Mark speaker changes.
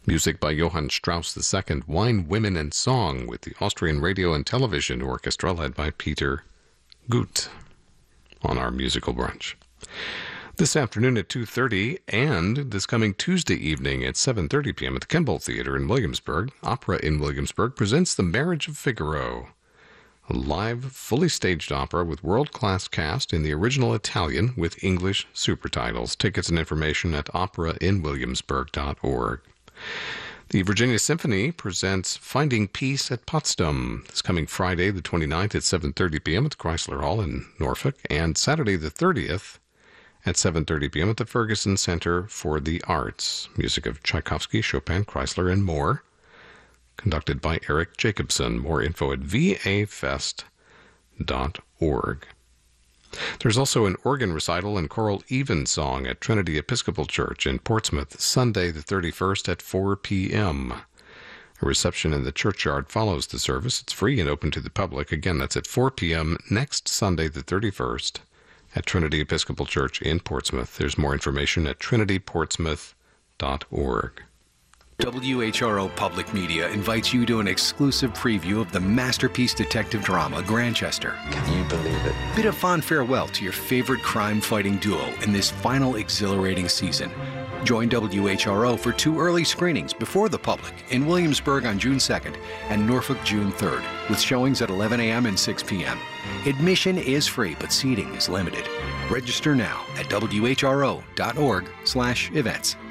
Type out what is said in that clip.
Speaker 1: Music by Johann Strauss II, Wine, Women, and Song, with the Austrian Radio and Television Orchestra led by Peter Gut on our musical brunch. This afternoon at 2:30 and this coming Tuesday evening at 7:30 p.m. at the Kimball Theatre in Williamsburg, Opera in Williamsburg presents The Marriage of Figaro, a live, fully staged opera with world-class cast in the original Italian with English supertitles. Tickets and information at operainwilliamsburg.org. The Virginia Symphony presents Finding Peace at Potsdam this coming Friday the 29th at 7:30 p.m. at the Chrysler Hall in Norfolk, and Saturday the 30th at 7:30 p.m. at the Ferguson Center for the Arts. Music of Tchaikovsky, Chopin, Chrysler, and more. Conducted by Eric Jacobson. More info at vafest.org. There's also an organ recital and choral evensong at Trinity Episcopal Church in Portsmouth, Sunday the 31st at 4 p.m. A reception in the churchyard follows the service. It's free and open to the public. Again, that's at 4 p.m. next Sunday the 31st at Trinity Episcopal Church in Portsmouth. There's more information at trinityportsmouth.org.
Speaker 2: WHRO Public Media invites you to an exclusive preview of the masterpiece detective drama, Grantchester.
Speaker 3: Can you believe it?
Speaker 2: Bid a fond farewell to your favorite crime-fighting duo in this final exhilarating season. Join WHRO for 2 early screenings before the public in Williamsburg on June 2nd and Norfolk June 3rd, with showings at 11 a.m. and 6 p.m. Admission is free, but seating is limited. Register now at whro.org/events.